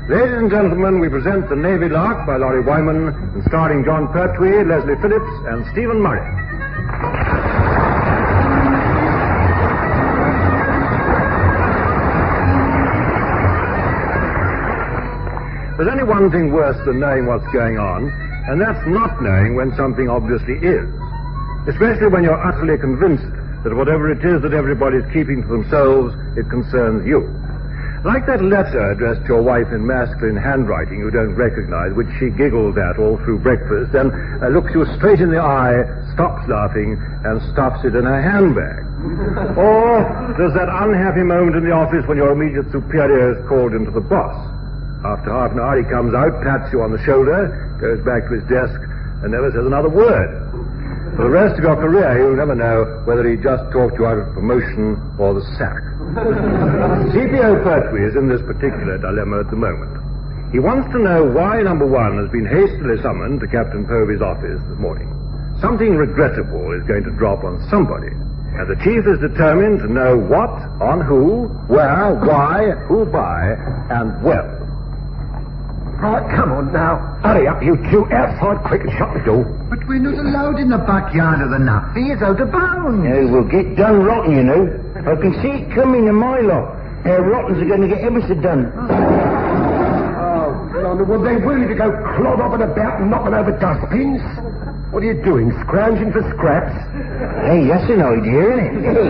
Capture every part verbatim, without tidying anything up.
Ladies and gentlemen, we present The Navy Lark by Laurie Wyman, and starring John Pertwee, Leslie Phillips, and Stephen Murray. There's only one thing worse than knowing what's going on, and that's not knowing when something obviously is. Especially when you're utterly convinced that whatever it is that everybody's keeping to themselves, it concerns you. Like that letter addressed to your wife in masculine handwriting you don't recognize, which she giggled at all through breakfast, then uh, looks you straight in the eye, stops laughing, and stuffs it in her handbag. Or there's that unhappy moment in the office when your immediate superior is called into the boss. After half an hour he comes out, pats you on the shoulder, goes back to his desk, and never says another word. For the rest of your career, you'll never know whether he just talked you out of promotion or the sack. C P O Pertwee is in this particular dilemma at the moment. He wants to know why number one has been hastily summoned to Captain Povey's office this morning. Something regrettable is going to drop on somebody, and the chief is determined to know what, on who, where, why, who by, and when. Right, come on now. Hurry up, you two. Outside quick and shut the door. But we're not allowed in the backyard of the Nuffy. It's out of bounds. No, we'll get done rotten, you know. I can see it coming a mile off. Our rottens are going to get ever so done. Oh, blimey, well, they really to go clod-hopping about and knocking over dustbins? What are you doing, scrounging for scraps? Hey, that's an idea, isn't it? Hey.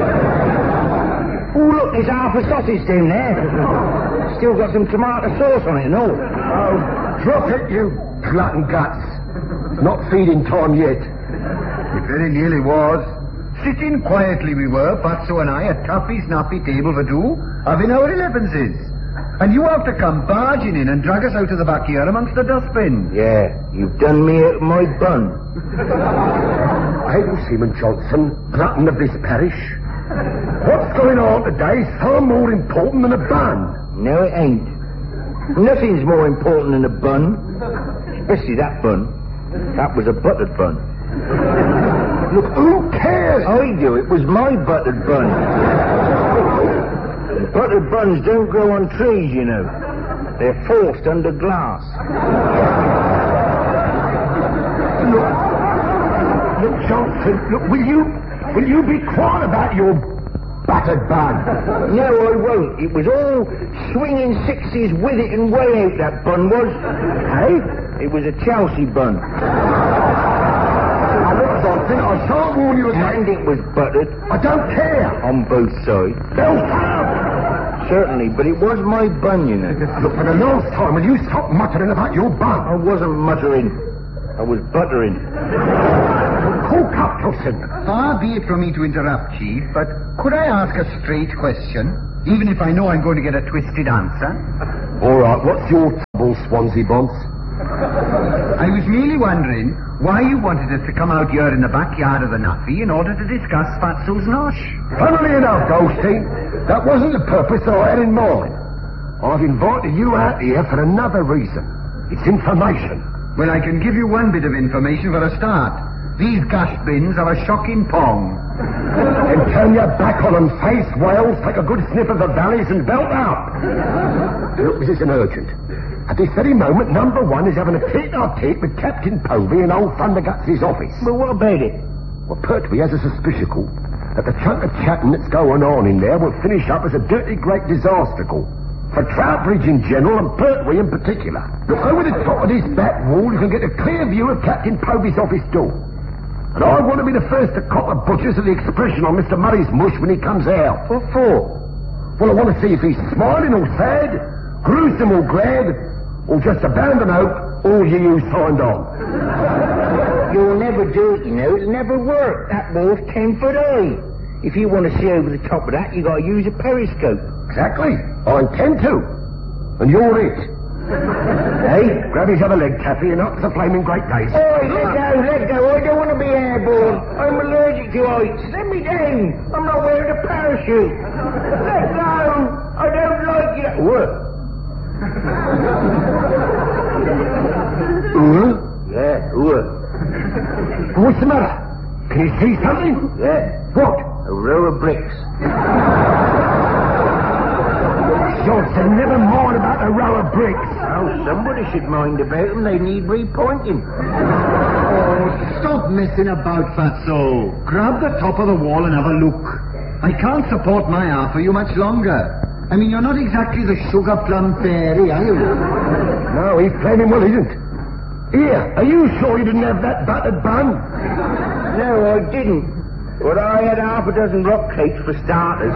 Oh, look, there's half a sausage down there. Still got some tomato sauce on it and all. Oh, drop it, you glutton guts. Not feeding time yet. It very nearly was. Sitting quietly we were, Fatso and I, at Tuffy's nappy table for two, having our elevenses. And you have to come barging in and drag us out of the backyard amongst the dustbins. Yeah, you've done me out of my bun. Abel Seaman Johnson, glutton of this parish. What's going on today is far more important than a bun. No, it ain't. Nothing's more important than a bun. Especially that bun. That was a buttered bun. Look, who cares? I do. It was my buttered bun. Buttered buns don't grow on trees, you know. They're forced under glass. Look, look, Johnson, look, will you, will you be quiet about your buttered bun? No, I won't. It was all swinging sixties with it and way out, that bun was. Hey? It was a Chelsea bun. Now, look, Johnson, I shan't warn you again. And it was buttered. I don't care. On both sides. Bell down. Certainly, but it was my bun, you know. Look, for the last time, will you stop muttering about your bun? I wasn't muttering. I was buttering. Talk up, Johnson. Far be it from me to interrupt, Chief, but could I ask a straight question, even if I know I'm going to get a twisted answer? All right, what's your trouble, Swansea Bonds? I was merely wondering why you wanted us to come out here in the backyard of the Nuffy in order to discuss Fatso's nosh. Funnily enough, Goldstein, that wasn't the purpose that I had in mind. I've invited you out here for another reason. It's information. Well, I can give you one bit of information for a start. These gush bins are a shocking pong. Then turn your back on them, face whales, take a good sniff of the valleys and belt out. Look, this isn't urgent. At this very moment, number one is having a tit-a-tit with Captain Povey in old Thunderguts' office. Well, what about it? Well, Pertwee has a suspicion that the chunk of chatting that's going on in there will finish up as a dirty great disastrical. For Troutbridge in general and Pertwee in particular. Look, over the top of this back wall, you can get a clear view of Captain Povey's office door. And I want to be the first to cop the butchers of the expression on Mister Murray's mush when he comes out. What for? Well, I want to see if he's smiling or sad, gruesome or glad, or just abandon hope, all ye who signed on. You'll never do it, you know. It'll never work. That wall's ten foot high. If you want to see over the top of that, you got to use a periscope. Exactly. I intend to. And you're it. Hey, grab his other leg, Taffy, and up to the flaming great days. Oi, let go, let go. I don't want to be airborne. I'm allergic to heights. Let me down. I'm not wearing a parachute. Let go. I don't like it. What? Ooh? Yeah, what? What's the matter? Can you see something? Yeah. What? A row of bricks. Johnson, never mind about a row of bricks. Oh, somebody should mind about them. They need repointing. Oh, stop messing about, Fatso. Grab the top of the wall and have a look. I can't support my half for you much longer. I mean, you're not exactly the sugar plum fairy, are you? No, he flaming well isn't. Here, are you sure you didn't have that buttered bun? No, I didn't. But I had half a dozen rock cakes for starters.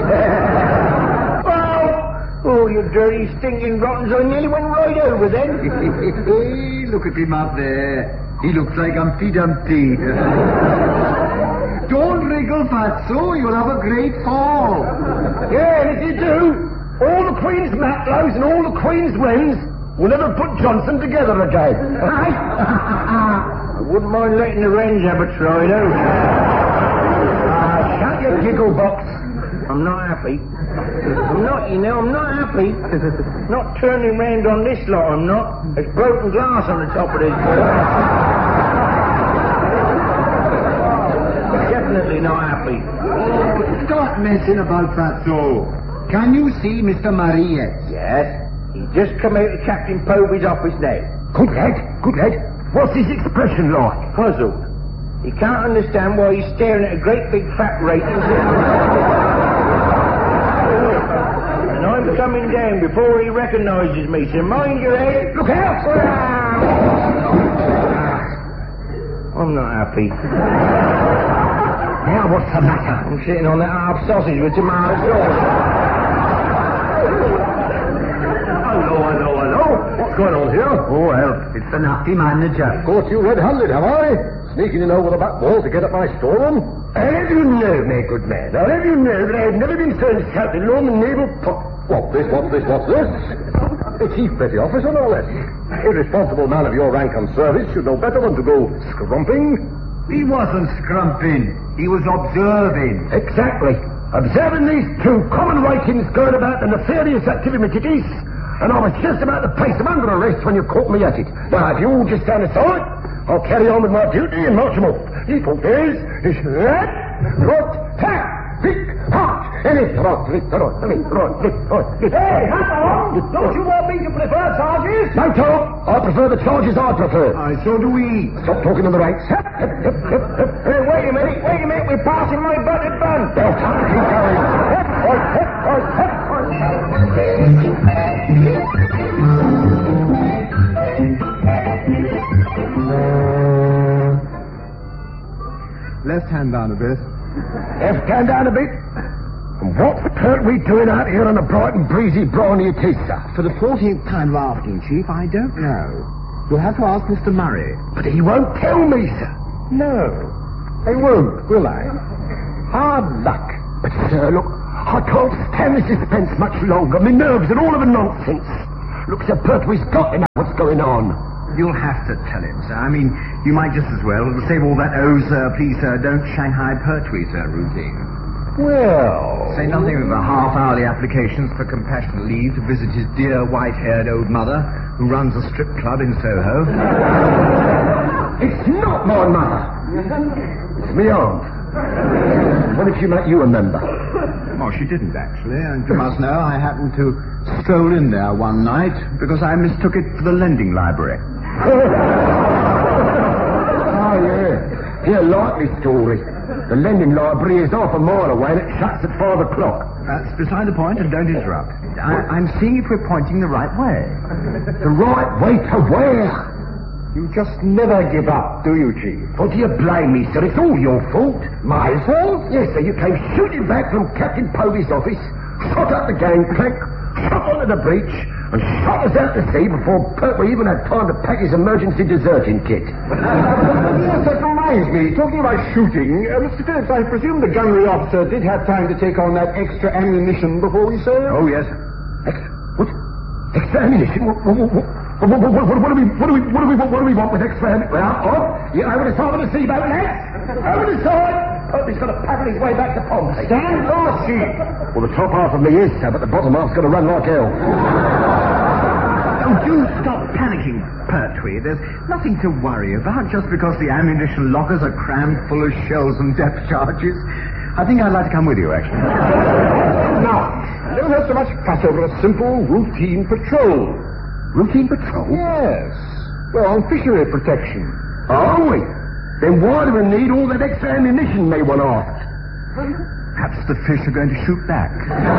Oh, oh, you dirty, stinking rottens. I nearly went right over then. Look at him up there. He looks like Humpty Dumpty. Don't wriggle, Fatso. You'll have a great fall. Yeah, and if you do, all the Queen's Matlows and all the Queen's Wrens will never put Johnson together again. I wouldn't mind letting the wrens have a try, though. Ah, shut your giggle box. I'm not happy. I'm not, you know, I'm not happy. Not turning round on this lot, I'm not. There's broken glass on the top of this board. Definitely not happy. Oh, stop messing about, Fatso. Can you see Mister Murray yet? Yes. He just come out of Captain Povey's office now. Good lad, good lad. What's his expression like? Puzzled. He can't understand why he's staring at a great big fat rake. And I'm coming down before he recognises me, so mind your head. Look out! I'm not happy. Now what's the matter? I'm sitting on that half sausage with tomato sauce. Hello, hello, hello. What's going on here? Oh, well, it's the nasty manager. Caught you red-handed, have I? Sneaking in over the back wall to get at my storeroom? I'll have you know, my good man, I'll have you know that I've never been so insulted in the naval pot. What's this, what's this, what's this? The chief petty officer, no less. A responsible man of your rank and service should know better than to go scrumping. He wasn't scrumping. He was observing. Exactly. Observing these two common Vikings going about the nefarious activities, and I was just about to place them under arrest when you caught me at it. Now, if you all just stand aside, I'll carry on with my duty and march them off. He thought is, is that, rot, ha, pick, hot, and it's rot, rot, rot, rot, rot, Hey, hang on! Don't you want me to prefer charges? No, Tom. I prefer the charges I prefer. Aye, so do we. Stop talking on the ranks. Hey, wait a minute, wait a minute, we're passing my buttered bun. Well, time to keep going. Left hand down a bit. Left hand down a bit. And what's Pertwee doing out here on a bright and breezy briny it is, sir? For the fourteenth time of asking, Chief, I don't know. You'll have to ask Mister Murray. But he won't tell me, sir. No, I won't, will I? Hard luck. But, sir, look, I can't stand the suspense much longer. My nerves are all of a nonsense. Look, Sir Pertwee's got to know what's going on. You'll have to tell him, sir. I mean, you might just as well save all that, oh, sir, please, sir, don't Shanghai Pertwee, sir, routine. Well... Say nothing of the half-hourly applications for compassionate leave to visit his dear white-haired old mother, who runs a strip club in Soho. It's not my mother. It's me aunt. When did she make you a member? Oh, she didn't, actually. And you must know I happened to stroll in there one night because I mistook it for the lending library. Oh, yeah. Yeah, likely story. The lending library is half a mile away and it shuts at five o'clock. That's beside the point, and don't interrupt. I, I'm seeing if we're pointing the right way. The right way to where? You just never give up, do you, Chief? What do you blame me, sir? It's all your fault. My fault? Yes, sir. You came shooting back from Captain Povey's office, shot up the gangplank, shot onto the breach, and shot us out to sea before Pertwee even had time to pack his emergency deserting kit. Yes, that reminds me. Talking about shooting, uh, Mister Phillips, I presume the gunnery officer did have time to take on that extra ammunition before we sailed? Oh, yes. Extra... What? Extra ammunition? What, what, what, what, what, what, what, what do we... What do we... What do we... What do we want with extra ammunition? Well, off. You over the side of the seaboat, lads. Over the side. Pertwee's got to paddle his way back to Pompey. Stand off, Chief. Well, the top half of me is, sir, but the bottom half's going to run like hell. Oh, do stop panicking, Pertwee. There's nothing to worry about just because the ammunition lockers are crammed full of shells and depth charges. I think I'd like to come with you, actually. Now, don't have so much fuss over a simple routine patrol. Routine patrol? Yes. Well, on fishery protection. Are we? Then why do we need all that extra ammunition, may one ask? Perhaps the fish are going to shoot back.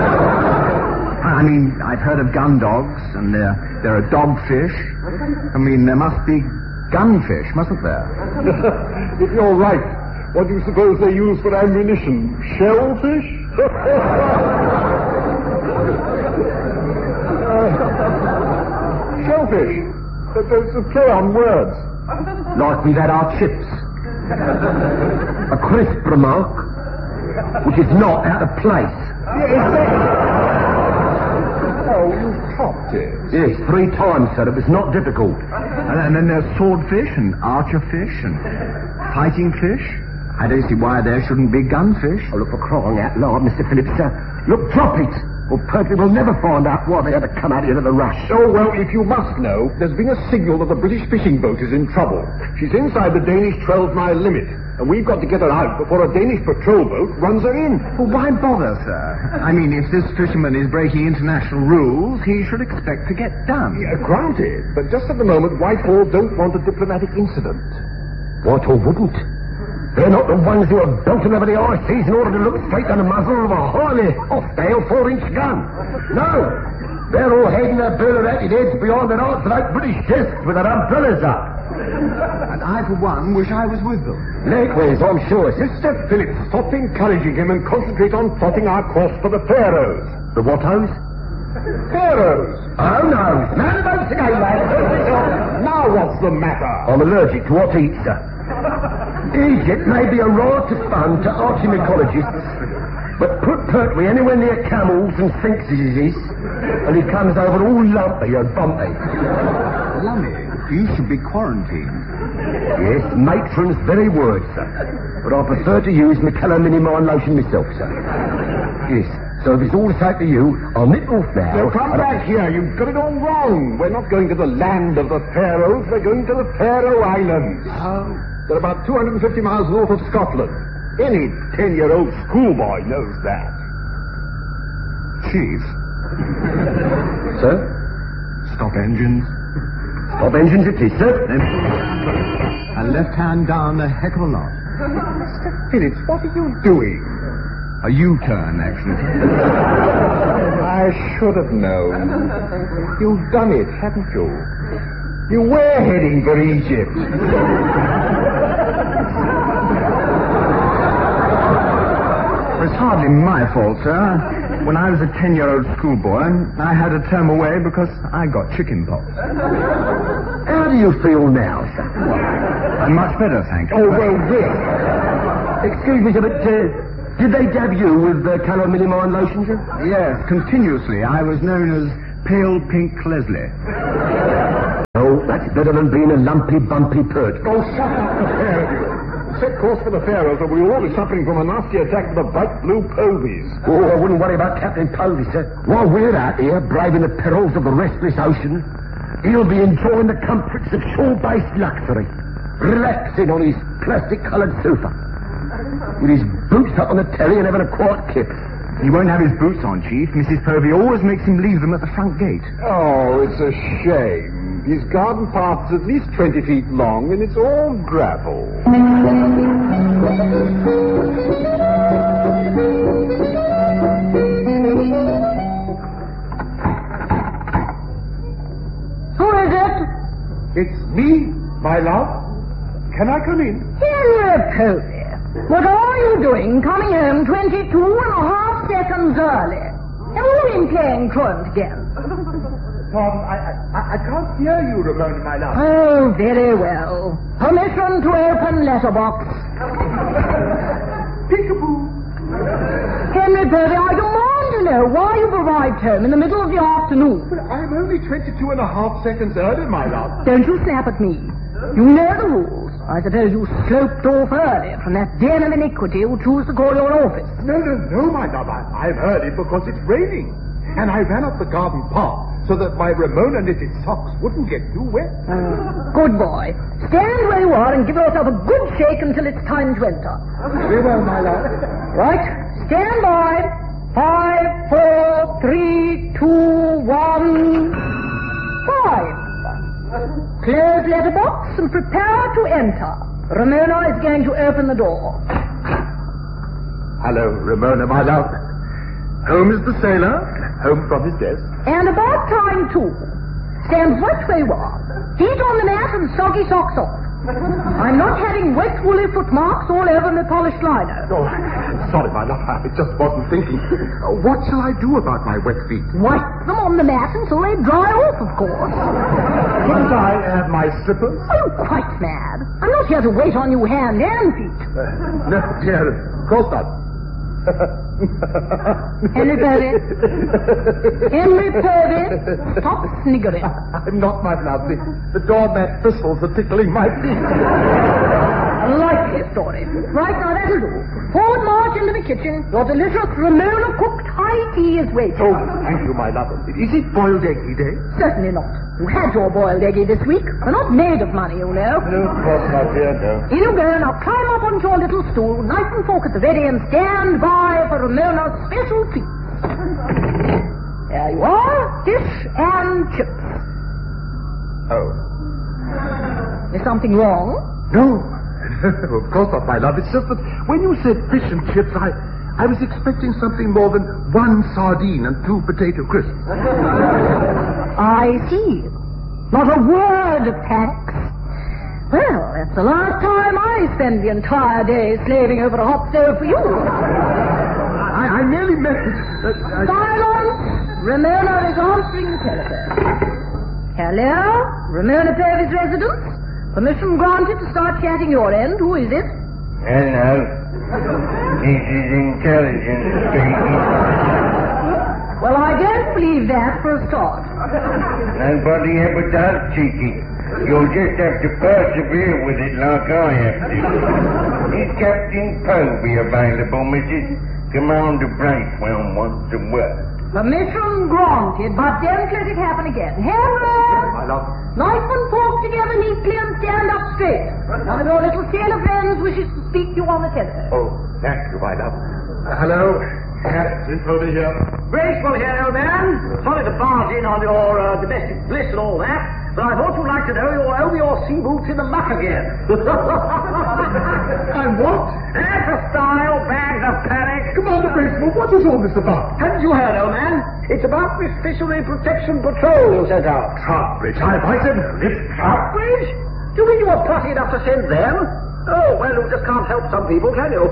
I mean, I've heard of gun dogs, and there, there are dogfish. I mean, there must be gunfish, mustn't there? If you're right, what do you suppose they use for ammunition? Shellfish? uh, shellfish. That's a play on words. Like we've had our chips. A crisp remark, which is not out of place. Oh, you topped it. Yes, three times, sir. It was not difficult. And, and then there's swordfish and archerfish and fighting fish. I don't see why there shouldn't be gunfish. Oh, look, for crying out loud, Mister Phillips, sir. Look, drop it. Or Pertwee will never find out why they had to come out here in a rush. Oh, well, if you must know, there's been a signal that the British fishing boat is in trouble. She's inside the Danish twelve-mile limit, and we've got to get her out before a Danish patrol boat runs her in. Well, why bother, sir? I mean, if this fisherman is breaking international rules, he should expect to get done. Yeah, granted, but just at the moment, Whitehall don't want a diplomatic incident. Whitehall wouldn't. They're not the ones who have belted over the high seas in order to look straight down the muzzle of a highly hostile four-inch gun. No, they're all heading their burner-ratted heads behind an arch-like British desks with their umbrellas up. And I, for one, wish I was with them. Likewise, I'm sure. Mister Phillips, stop encouraging him and concentrate on plotting our course for the Faroes. The what-os? Faroes. Oh, no. None of those again, lad. Now what's the matter? I'm allergic to what he eats, sir. Egypt may be a riot of fun to archaeologists, but put Pertwee anywhere near camels and sphinxes, and he comes over all lumpy and bumpy. Lummy, you should be quarantined. Yes, matron's very words, sir. But I prefer to use my calamine lotion myself, sir. Yes, so if it's all the same to you, I'll nip off now. No, come back here. You've got it all wrong. We're not going to the land of the Faroes. We're going to the Faroe Islands. Oh. They're about two hundred fifty miles north of Scotland. Any ten-year-old schoolboy knows that. Chief. Sir? Stop engines. Stop engines it is, sir. And left hand down a heck of a lot. Mister Phillips, what are you doing? A U-turn, actually. I should have known. You've done it, haven't you? You were heading for Egypt. It's hardly my fault, sir. When I was a ten-year-old schoolboy, I had to turn away because I got chicken pox. How do you feel now, sir? I'm much better, thank you. Oh, well, really? Excuse me, sir, but uh, did they dab you with uh, calamine lotion, sir? Yes, continuously. I was known as Pale Pink Leslie. Oh, that's better than being a lumpy, bumpy pert. Oh, shut up, the pair of you. Set course for the Faroes, or we'll all be suffering from a nasty attack of the bright blue povies. Oh, I wouldn't worry about Captain Povey, sir. While we're out here braving the perils of the restless ocean, he'll be enjoying the comforts of shore-based luxury, relaxing on his plastic-coloured sofa, with his boots up on the telly and having a quiet kip. He won't have his boots on, Chief. Missus Povey always makes him leave them at the front gate. Oh, it's a shame. His garden path is at least twenty feet long, and it's all gravel. Who is it? It's me, my love. Can I come in? Henry Povey. What are you doing coming home twenty-two and a half seconds early? Have you been playing truant again? Pardon, I, I, I can't hear you, Ramona, my love. Oh, very well. Permission to open letterbox. Peekaboo. Henry Povey, I demand to know why you've arrived home in the middle of the afternoon. But I'm only twenty-two and a half seconds early, my love. Don't you snap at me. You know the rules. I suppose you sloped off early from that den of iniquity who choose to call your office. No, no, no, my love. I, I've heard it because it's raining. And I ran up the garden path so that my Ramona knitted socks wouldn't get too wet. Uh, good boy. Stand where you are and give yourself a good shake until it's time to enter. Very well, my love. Right. Stand by. Five, four, three, two, one, five. Close letterbox and prepare to enter. Ramona is going to open the door. Hello, Ramona, my love. Home is the sailor, home from his desk. And about time, too. Stand right where you are. Feet on the mat and soggy socks off. I'm not having wet woolly footmarks all over my polished liner. Oh, sorry, my love, I just wasn't thinking. Uh, what shall I do about my wet feet? Wipe them on the mat until they dry off, of course. Couldn't I have my slippers? Are you quite mad? I'm not here to wait on you hand and feet. Uh, no, dear, of course not. Henry Purvis. Henry Purvis, stop sniggering. I'm not, my love. The, the doormat thistles are tickling my feet. A likely story. Right, now that'll do. Forward march into the kitchen. Your delicious Ramona cooked high tea is waiting. Oh, thank you, my love. Is it boiled eggy day? Certainly not. You had your boiled eggy this week. They're not made of money, you know. No, of course not, dear, no. In you go. Now climb up onto your little stool, knife and fork at the ready, and stand by for Ramona's special treats. There you are. Fish and chips. Oh. Is something wrong? No. Of course not, my love. It's just that when you said fish and chips, I, I was expecting something more than one sardine and two potato crisps. I see. Not a word of thanks. Well, that's the last time I spend the entire day slaving over a hot stove for you. I, I merely meant... Uh, I... Silence! Ramona is answering the telephone. Hello? Ramona Purvis residence? Permission granted to start chatting your end. Who is it? Hello. This is intelligence speaking. Well, I don't believe that for a start. Nobody ever does, Cheeky. You'll just have to persevere with it like I have to. Is Captain Povey available, Missus Commander Braithwaite wants to work. Permission granted, but don't let it happen again. Henry! My love. Knife and fork together neatly and stand up straight. One of your little sailor friends wishes to speak to you on the telephone. Oh, thank you, my love. Uh, hello. Captain Povey here. Graceful here, old man. Sorry to barge in on your uh, domestic bliss and all that, but I thought you'd like to know you're over your sea boots in the muck again. I'm what? That's a style, bags of panic. Commander Bracewell, what is all this about? Haven't you heard, old man? It's about this Fishery Protection Patrol you sent out. Troutbridge. I, I said it's Troutbridge? Do you mean you were plucky enough to send them? Oh, well, you just can't help some people, can you?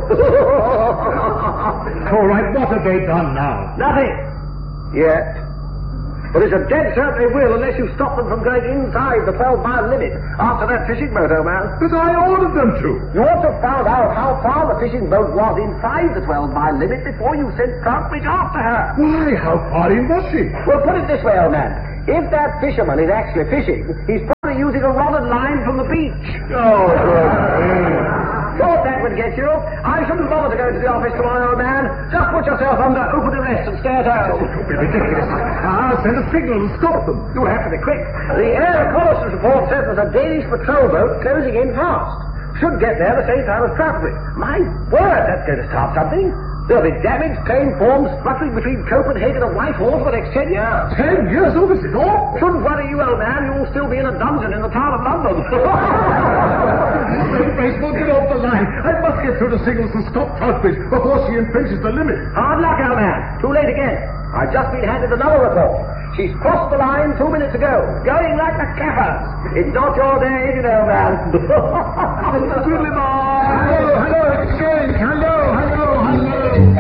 all right, what have they done now? Nothing. Yet. But it's a dead certain they will unless you stop them from going inside the twelve-mile limit after that fishing boat, old man. But I ordered them to. You ought to have found out how far the fishing boat was inside the twelve-mile limit before you sent Troutbridge after her. Why, how far in was she? Well, put it this way, old man. If that fisherman is actually fishing, he's probably using a rod and line from the beach. Oh, good. Thought that would get you. I shouldn't bother to go to the office tomorrow, old man. Just put yourself under open arrest and stay at home. Don't be ridiculous. I'll send a signal and stop them. You'll have to be quick. The air reconnaissance report says there's a Danish patrol boat closing in fast. Should get there the same time as Troutbridge. My word, that's going to start something. There'll be damage claim forms fluttering between Copenhagen and Whitehall for the next ten years. Ten years? Oh, this is all? Shouldn't worry you, old man. You'll still be in a dungeon in the town of London. Mister Bracewell, get off the line. I must get through the signals and stop Troutbridge before she infringes the limit. Hard luck, old man. Too late again. I've just been handed another report. She's crossed the line two minutes ago, going like the Kaffirs. It's not your day, you know, man. Hello, hello, exchange. Hello, hello, hello.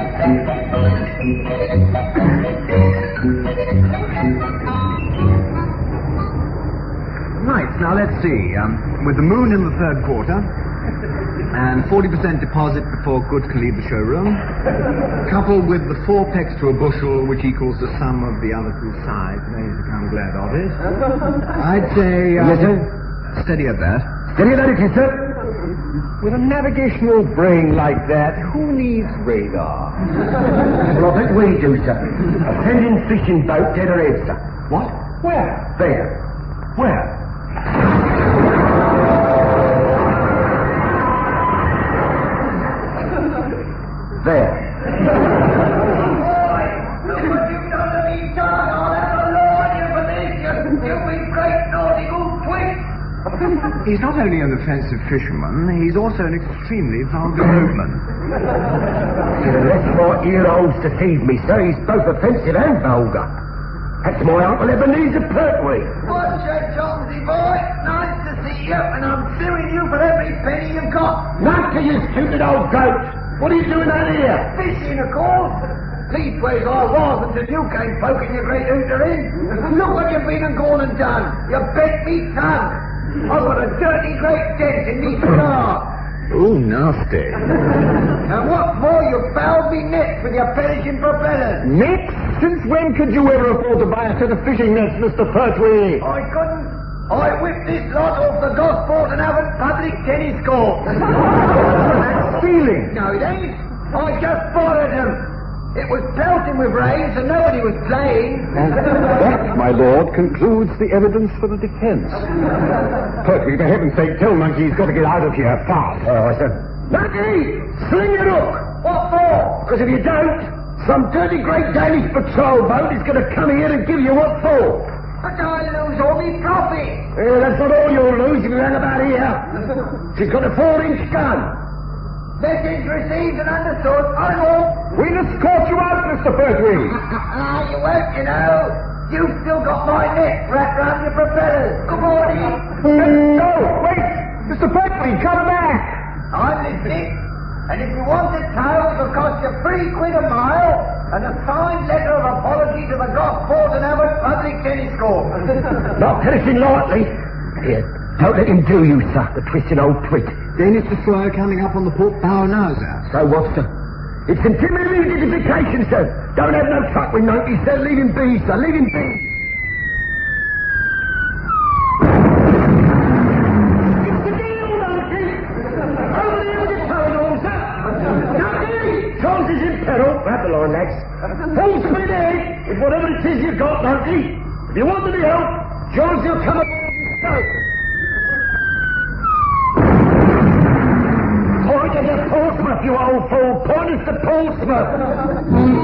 Right, now let's see. Um, with the moon in the third quarter, and forty percent deposit before goods can leave the showroom, coupled with the four pecks to a bushel, which equals the sum of the other two sides, makes I'm glad of it. I'd say... Um, Yes, sir? Steady at that. Steady at that, it is, sir. With a navigational brain like that, who needs radar? Well, I think we do, sir. A sending fishing boat dead ahead, sir. What? Where? There. Where? There. You big great nautical twit! He's not only an offensive fisherman, he's also an extremely vulgar boatman. Let's my ear-holes deceive me, sir. He's both offensive and vulgar. That's my Uncle Ebenezer Pertwee. What's your Jonesy boy? Nice to see you, and I'm suing you for every penny you've got. Not to you stupid old goat. What are you doing out here? Fishing, of course. Leastways I was until you came poking your great hooter in. Look what you've been and gone and done. You bent me tongue. I've got a dirty great dent in me scar. Ooh, nasty. And what's more, you fouled me nets with your perishing propellers. Nets? Since when could you ever afford to buy a set of fishing nets, Mister Pertwee? I couldn't. I whipped this lot off the Gosport and Avon public tennis court. That's stealing. No, it ain't. I just borrowed them. It was pelting with rain, so nobody was playing. That, my lord, concludes the evidence for the defense. Pertwee, for heaven's sake, tell Monkey he's got to get out of here fast. Oh, I said, Monkey, sling it up. What for? Because if you don't, some dirty great Danish patrol boat is going to come here and give you what for. But I lose all me profit. Yeah, that's not all you'll lose if you hang about here. She's got a four-inch gun. Message received and understood. I won't. We'll escort you out, Mister Pertwee. Ah, you won't, you know. You've still got my net wrapped round your propellers. Good morning. No, wait! Mister Pertwee, come back! I'm listening. And if you want a tow, it'll cost you three quid a mile and a signed letter of apology to the Gosport and Avon public tennis court. Not anything lightly. Here, don't let him do you, sir, the twisting old twit. Danish destroyer coming up on the port bow now, sir. So what, sir? It's intimidating identification, sir. Don't have no truck with monkeys, sir. Leave him be, sir. Leave him be. It's the deal, monkey. Over the end of the sir. Monkey! Charles is in peril. Grab the line, lads. Full speed ahead with whatever it is you've got, monkey. If you want any help, Charles will come aboard and stoke. Point us to Portsmouth, you old fool! Point us to Portsmouth!